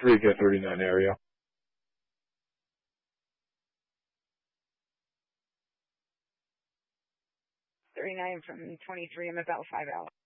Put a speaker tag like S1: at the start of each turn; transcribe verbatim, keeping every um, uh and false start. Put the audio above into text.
S1: three K thirty-nine area.
S2: thirty-nine from twenty-three. I'm about five hours.